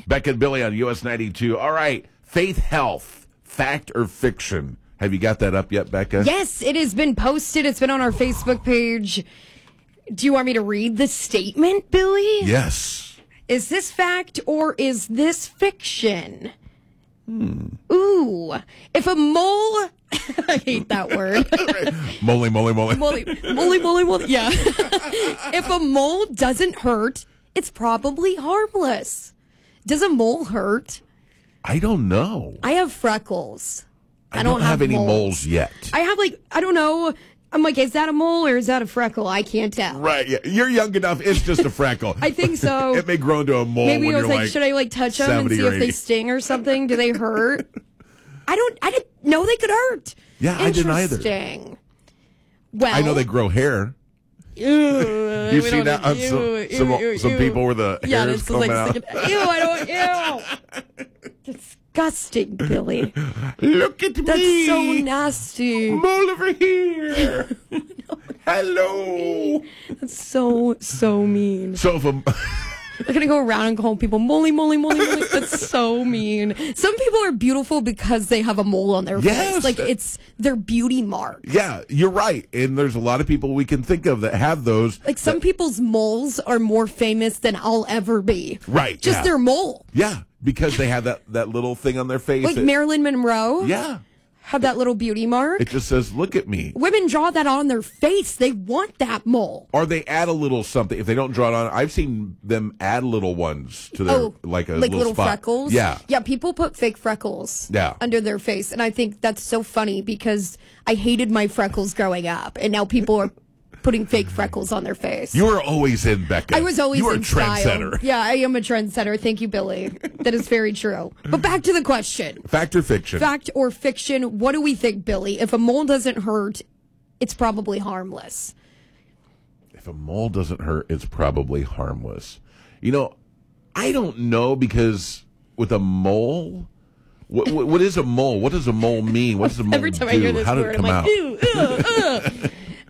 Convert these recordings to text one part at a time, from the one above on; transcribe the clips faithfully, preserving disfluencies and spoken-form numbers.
Becca and Billy on U S ninety-two. All right, Faith Health, fact or fiction? Have you got that up yet, Becca? Yes, it has been posted. It's been on our Facebook page. Do you want me to read the statement, Billy? Yes. Is this fact or is this fiction? Hmm. Ooh. If a mole... I hate that word. Moly, moly, moly. Moly, moly, moly, moly. Yeah. If a mole doesn't hurt, it's probably harmless. Does a mole hurt? I don't know. I have freckles. I, I don't, don't have, have any moles. moles yet. I have like, I don't know. I'm like, is that a mole or is that a freckle? I can't tell. Right. Yeah. You're young enough. It's just a freckle. I think so. It may grow into a mole. Maybe when I was you're like, like, should I like touch them and see if they sting or something? Do they hurt? I don't, I didn't know they could hurt. Yeah, I didn't either. Interesting. Well, I know they grow hair. Ew, you see that on some, ew, some, ew, some ew. people where the yeah, hair is coming like out. Sticking, ew, I don't, ew. Disgusting, Billy. Look at That's me. That's so nasty. Mole over here. no. Hello. That's so, so mean. So if a... They're going to go around and call people moly, moly, moly, moly. That's so mean. Some people are beautiful because they have a mole on their yes. face. Like, it's their beauty mark. Yeah, you're right. And there's a lot of people we can think of that have those. Like, some that... people's moles are more famous than I'll ever be. Right. Just yeah. their mole. Yeah, because they have that, that little thing on their face. Like that... Marilyn Monroe. Yeah. Have that little beauty mark. It just says, look at me. Women draw that on their face. They want that mole. Or they add a little something. If they don't draw it on, I've seen them add little ones to their, oh, like a like little, little spot. freckles. Yeah. Yeah, people put fake freckles yeah. under their face. And I think that's so funny because I hated my freckles growing up. And now people are putting fake freckles on their face. You were always in, Becca. I was always you were in a trendsetter. Style. Yeah, I am a trendsetter. Thank you, Billy. That is very true. But back to the question. Fact or fiction? Fact or fiction, what do we think, Billy? If a mole doesn't hurt, it's probably harmless. If a mole doesn't hurt, it's probably harmless. You know, I don't know because with a mole... What, what, what is a mole? What does a mole mean? What does a mole Every time do? I hear this How did word, it come I'm like, out? ew, ew, ew.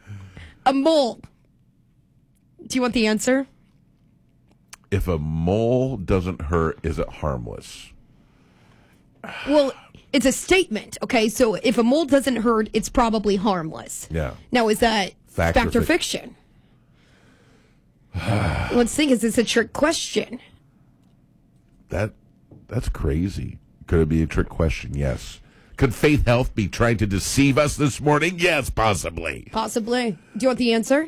A mole. Do you want the answer? If a mole doesn't hurt, is it harmless? Well, it's a statement, okay? So if a mole doesn't hurt, it's probably harmless. Yeah. Now, is that fact, fact or, or fiction? Let's think, is this a trick question? That That's crazy. Could it be a trick question? Yes. Could Faith Health be trying to deceive us this morning? Yes, possibly. Possibly. Do you want the answer?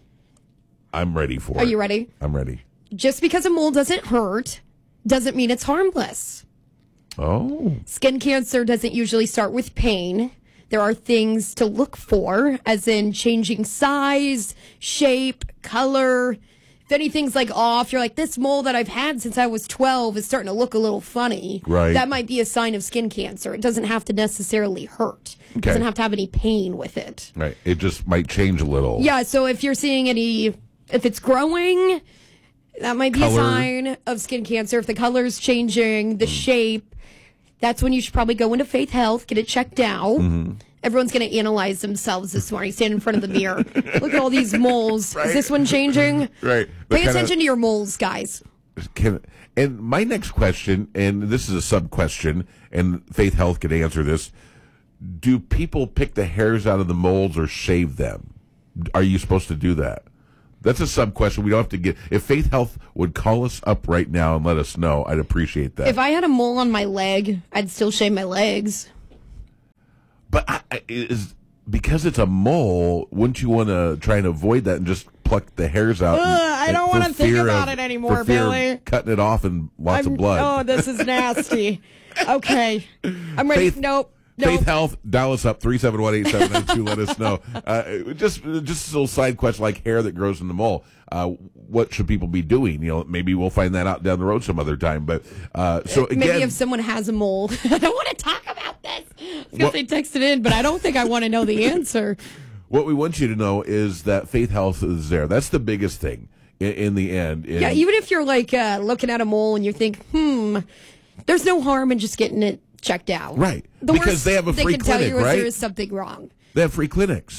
I'm ready for it. Are you ready? I'm ready. Just because a mole doesn't hurt doesn't mean it's harmless. Oh. Skin cancer doesn't usually start with pain. There are things to look for, as in changing size, shape, color. If anything's like off, you're like, this mole that I've had since I was twelve is starting to look a little funny. Right. That might be a sign of skin cancer. It doesn't have to necessarily hurt. It Okay. doesn't have to have any pain with it. Right. It just might change a little. Yeah, so if you're seeing any, if it's growing, that might be Color. a sign of skin cancer. If the color's changing, the mm. shape, that's when you should probably go into Faith Health, get it checked out. Mm-hmm. Everyone's going to analyze themselves this morning, stand in front of the mirror. Look at all these moles. Right. Is this one changing? Right. Pay kinda, attention to your moles, guys. Can, and my next question, and this is a sub-question, and Faith Health could answer this. Do people pick the hairs out of the moles or shave them? Are you supposed to do that? That's a sub-question. We don't have to get... If Faith Health would call us up right now and let us know, I'd appreciate that. If I had a mole on my leg, I'd still shave my legs. But I, I, is because it's a mole, wouldn't you want to try and avoid that and just pluck the hairs out? Ugh, and, I don't want to think about of, it anymore, for fear Billy. Of cutting it off and lots I'm, of blood. Oh, this is nasty. Okay. I'm ready. Faith, nope. Nope. Faith Health, dial us up, three seven one, eight seven nine two. Let us know. Uh, just just a little side question like hair that grows in the mole. Uh, what should people be doing? You know, maybe we'll find that out down the road some other time. But uh, so again, maybe if someone has a mole, I don't want to talk about this because they texted in, but I don't think I want to know the answer. What we want you to know is that Faith Health is there. That's the biggest thing in, in the end. In, yeah, even if you're like uh, looking at a mole and you think, hmm, there's no harm in just getting it checked out. Right. The because worst they have a free they can clinic, tell you right? Is there is something wrong. They have free clinics.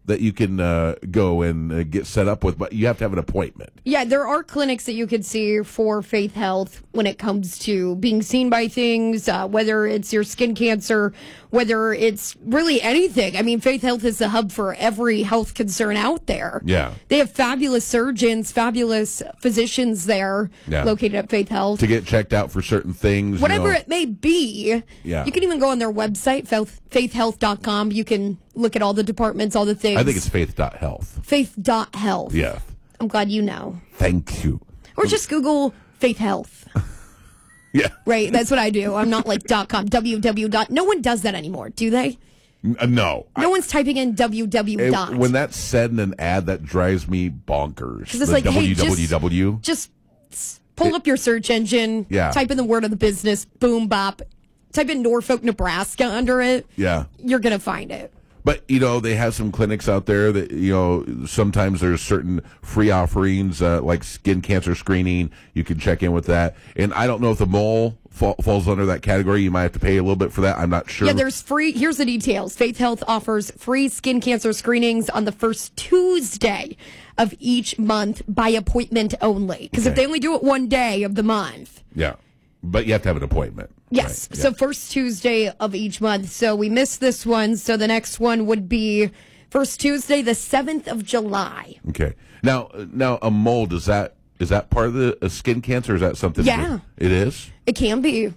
that you can uh, go and uh, get set up with, but you have to have an appointment. Yeah, there are clinics that you could see for Faith Health when it comes to being seen by things, uh, whether it's your skin cancer, whether it's really anything. I mean, Faith Health is the hub for every health concern out there. Yeah. They have fabulous surgeons, fabulous physicians there Yeah. located at Faith Health. To get checked out for certain things. Whatever you know. it may be. Yeah. You can even go on their website, faith health dot com. You can look at all the departments, all the things. I think it's faith dot health. faith dot health. Yeah. I'm glad you know. Thank you. Or just Google Faith Health. Yeah. Right? That's what I do. I'm not like .com, www. No one does that anymore, do they? N- uh, no. No one's typing in www. It- dot. when that's said in an ad, that drives me bonkers. Because it's The like, hey, just, www. just s- pull up your search engine, Yeah. type in the word of the business, boom, bop, type in Norfolk, Nebraska under it. Yeah. You're going to find it. But, you know, they have some clinics out there that, you know, sometimes there's certain free offerings, uh, like skin cancer screening. You can check in with that. And I don't know if the mole fa- falls under that category. You might have to pay a little bit for that. I'm not sure. Yeah, there's free. Here's the details. Faith Health offers free skin cancer screenings on the first Tuesday of each month by appointment only. Because if Okay. they only do it one day of the month. Yeah. But you have to have an appointment. Yes. Right, So yeah. first Tuesday of each month. So we missed this one. So the next one would be first Tuesday, the seventh of July. Okay. Now, now a mole, does that, is that part of the uh, skin cancer? Or is that something? Yeah. It is? It can be.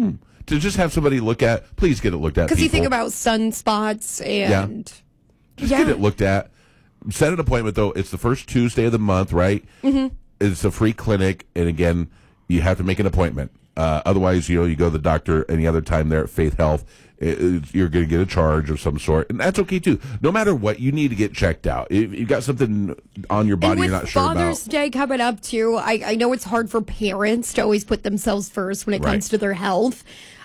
To just have somebody look at, please get it looked at. Because you think people. about sunspots and. Just Yeah. get it looked at. Set an appointment, though. It's the first Tuesday of the month, right? Mm-hmm. It's a free clinic. And again, you have to make an appointment. Uh, otherwise, you know, you go to the doctor any other time there at Faith Health, it, it, you're going to get a charge of some sort. And that's okay, too. No matter what, you need to get checked out. If you've got something on your body And with you're not sure Father's about. Day coming up too, I, I know it's hard for parents to always put themselves first when it Right. comes to their health.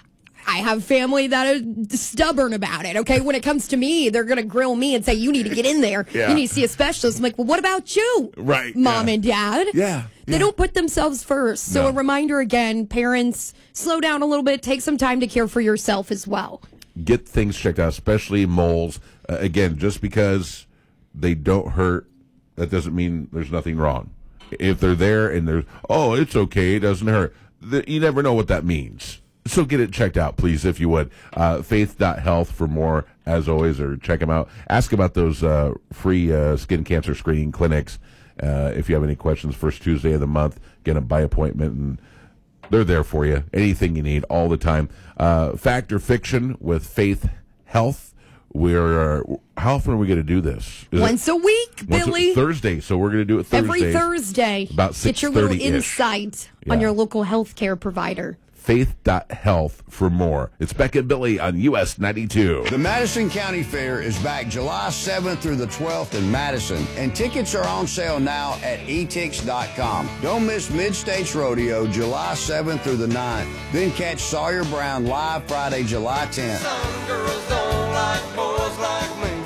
I have family that are stubborn about it, okay? When it comes to me, they're going to grill me and say, you need to get in there. Yeah. You need to see a specialist. I'm like, well, what about you? Right, Mom yeah. and dad? Yeah, They yeah. don't put themselves first. So No. a reminder again, parents, slow down a little bit. Take some time to care for yourself as well. Get things checked out, especially moles. Uh, again, just because they don't hurt, that doesn't mean there's nothing wrong. If they're there and there's, oh, it's okay, it doesn't hurt, th- you never know what that means. So get it checked out, please, if you would. Uh, faith dot health for more, as always, or check them out. Ask about those uh, free uh, skin cancer screening clinics. Uh, if you have any questions, first Tuesday of the month, get them by appointment, and they're there for you. Anything you need, all the time. Uh, Fact or Fiction with Faith Health. We're uh, how often are we going to do this? Is it- Once a week, once a- Billy. Thursday, so we're going to do it Thursdays. Every Thursday. About Get your little six thirty-ish. insight Yeah. on your local healthcare provider. faith dot health for more. It's Becca and Billy on U S ninety-two. The Madison County Fair is back July seventh through the twelfth in Madison, and tickets are on sale now at e tix dot com. Don't miss Mid-States Rodeo July seventh through the ninth. Then catch Sawyer Brown live Friday, July tenth. Some girls don't like boys like me.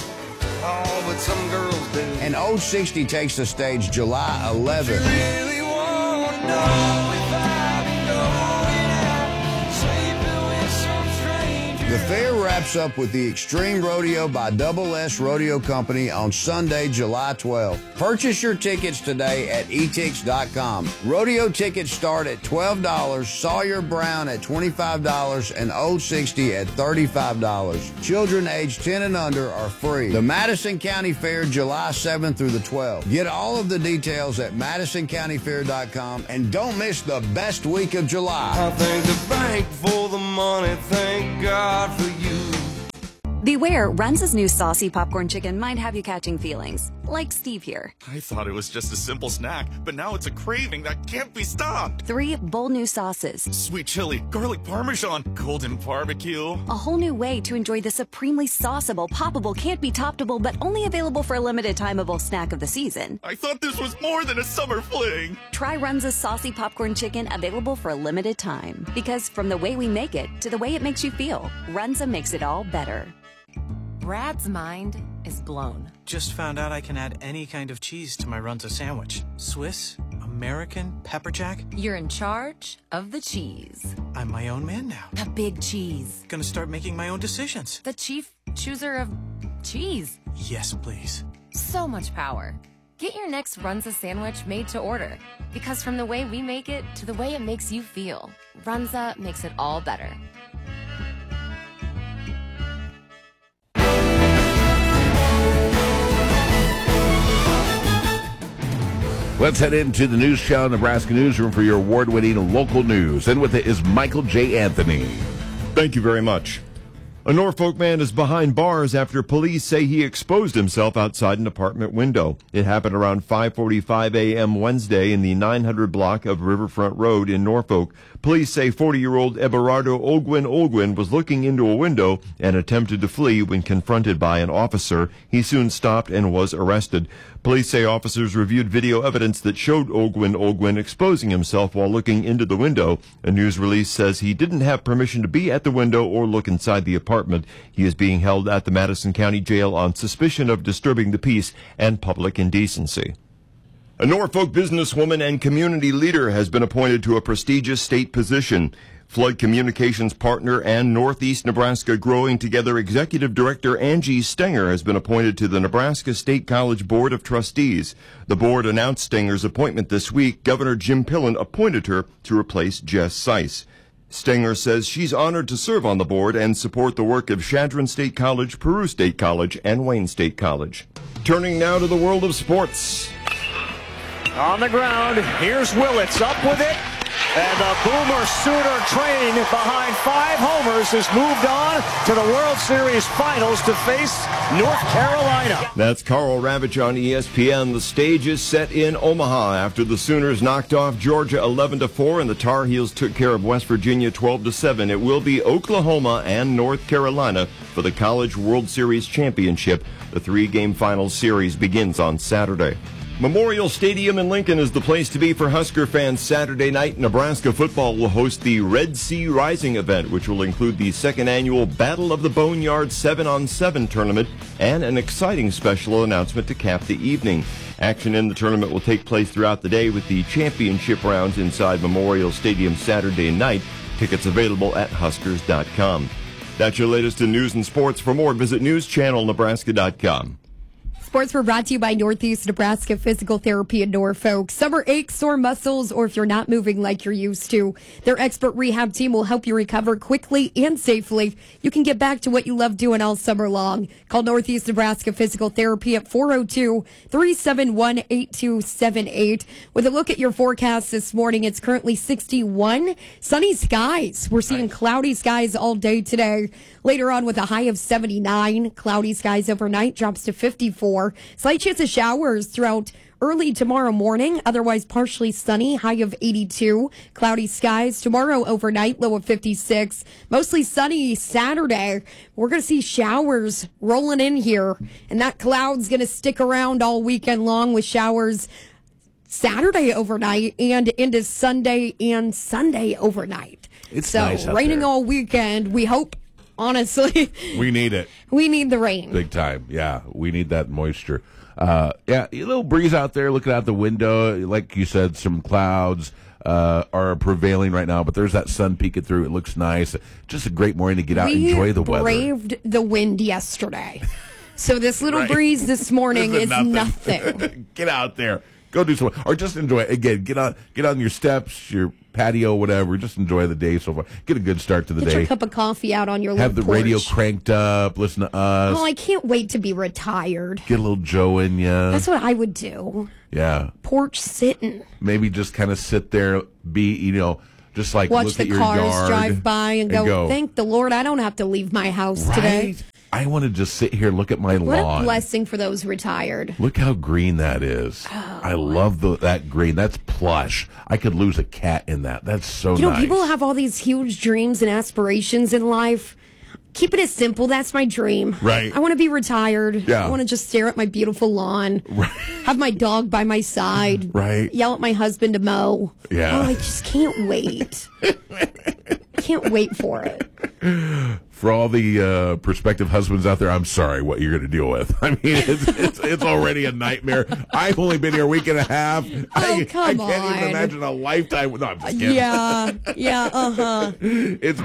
Oh, but some girls do. And Old sixty takes the stage July eleventh. Really want to know if I've been going out, sleeping with some stranger. The fair wraps up with the Extreme Rodeo by Double S Rodeo Company on Sunday, July twelfth. Purchase your tickets today at e tix dot com. Rodeo tickets start at twelve dollars, Sawyer Brown at twenty-five dollars, and Old sixty at thirty-five dollars. Children aged ten and under are free. The Madison County Fair, July seventh through the twelfth. Get all of the details at madison county fair dot com, and don't miss the best week of July. I thank the bank for the money, thank God for you. Beware, Runza's new saucy popcorn chicken might have you catching feelings. Like Steve here. I thought it was just a simple snack, but now it's a craving that can't be stopped. Three bold new sauces. Sweet chili, garlic parmesan, golden barbecue. A whole new way to enjoy the supremely sauceable, poppable, can't be toppable, but only available for a limited timeable snack of the season. I thought this was more than a summer fling. Try Runza's saucy popcorn chicken, available for a limited time. Because from the way we make it to the way it makes you feel, Runza makes it all better. Brad's mind is blown. Just found out I can add any kind of cheese to my Runza sandwich. Swiss, American, pepper jack. You're in charge of the cheese. I'm my own man now. The big cheese. Gonna start making my own decisions. The chief chooser of cheese. Yes, please. So much power. Get your next Runza sandwich made to order. Because from the way we make it to the way it makes you feel, Runza makes it all better. Let's head into the News Channel Nebraska newsroom for your award-winning local news. And with it is Michael J. Anthony. Thank you very much. A Norfolk man is behind bars after police say he exposed himself outside an apartment window. It happened around five forty-five a.m. Wednesday in the nine hundred block of Riverfront Road in Norfolk. Police say forty-year-old Eberardo Olguin Olguin was looking into a window and attempted to flee when confronted by an officer. He soon stopped and was arrested. Police say officers reviewed video evidence that showed Olguin Olguin exposing himself while looking into the window. A news release says he didn't have permission to be at the window or look inside the apartment. He is being held at the Madison County Jail on suspicion of disturbing the peace and public indecency. A Norfolk businesswoman and community leader has been appointed to a prestigious state position. Flood Communications partner and Northeast Nebraska Growing Together Executive Director Angie Stenger has been appointed to the Nebraska State College Board of Trustees. The board announced Stenger's appointment this week. Governor Jim Pillen appointed her to replace Jess Seiss. Stenger says she's honored to serve on the board and support the work of Chadron State College, Peru State College, and Wayne State College. Turning now to the world of sports. On the ground, here's Willits up with it. And the Boomer Sooner train behind five homers has moved on to the World Series Finals to face North Carolina. That's Carl Ravitch on E S P N. The stage is set in Omaha after the Sooners knocked off Georgia eleven to four and the Tar Heels took care of West Virginia twelve to seven. It will be Oklahoma and North Carolina for the College World Series Championship. The three-game final series begins on Saturday. Memorial Stadium in Lincoln is the place to be for Husker fans Saturday night. Nebraska football will host the Red Sea Rising event, which will include the second annual Battle of the Boneyard seven on seven tournament and an exciting special announcement to cap the evening. Action in the tournament will take place throughout the day with the championship rounds inside Memorial Stadium Saturday night. Tickets available at huskers dot com. That's your latest in news and sports. For more, visit news channel nebraska dot com. Sports were brought to you by Northeast Nebraska Physical Therapy in Norfolk. Summer aches, sore muscles, or if you're not moving like you're used to, their expert rehab team will help you recover quickly and safely. You can get back to what you love doing all summer long. Call Northeast Nebraska Physical Therapy at four oh two, three seven one, eight two seven eight. With a look at your forecast this morning, it's currently sixty-one. Sunny skies. We're seeing cloudy skies all day today. Later on with a high of seventy-nine. Cloudy skies overnight drops to fifty-four. Slight chance of showers throughout early tomorrow morning, otherwise partially sunny, high of eighty-two. Cloudy skies tomorrow overnight, low of fifty-six. Mostly sunny Saturday. We're going to see showers rolling in here, and that cloud's going to stick around all weekend long with showers Saturday overnight and into Sunday and Sunday overnight. It's so nice out raining there. all weekend. We hope. Honestly, we need it. We need the rain. Big time. Yeah, we need that moisture. Uh, yeah, a little breeze out there looking out the window. Like you said, some clouds uh, are prevailing right now, but there's that sun peeking through. It looks nice. Just a great morning to get out and we enjoy the weather. We braved the wind yesterday. So this little Right. breeze this morning This is is nothing. nothing. Get out there. Go do some, or just enjoy it. Again, get on, get on your steps, your patio, whatever. Just enjoy the day so far. Get a good start to the Get day. your cup of coffee out on your Have the little porch. radio cranked up. Listen to us. Oh, I can't wait to be retired. Get a little Joe in ya. That's what I would do. Yeah. Porch sitting. Maybe just kind of sit there, be, you know, just like Watch look the at your cars yard drive by and, go, go, thank the Lord I don't have to leave my house right? today. I want to just sit here and look at my What lawn. a blessing for those retired. Look how green that is. Oh. I love the, that green. That's plush. I could lose a cat in that. That's so You know, nice. people have all these huge dreams and aspirations in life. Keep it as simple. That's my dream. Right. I want to be retired. Yeah. I want to just stare at my beautiful lawn. Right. Have my dog by my side. Right. Yell at my husband to mow. Yeah. Oh, I just can't wait. Can't wait for it. For all the uh, prospective husbands out there, I'm sorry what you're going to deal with. I mean, it's, it's it's already a nightmare. I've only been here a week and a half. Oh, I, come I can't on. even imagine a lifetime. No, I'm just kidding. Yeah. Yeah. Uh huh. It's